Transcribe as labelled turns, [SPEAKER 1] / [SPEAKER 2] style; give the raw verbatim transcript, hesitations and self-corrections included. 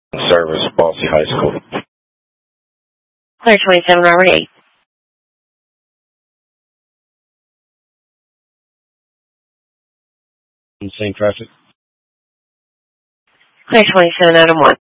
[SPEAKER 1] Service, Boise High School.
[SPEAKER 2] Clear twenty-seven, Robert eight.
[SPEAKER 3] Same traffic.
[SPEAKER 2] Clear twenty-seven, Adam one.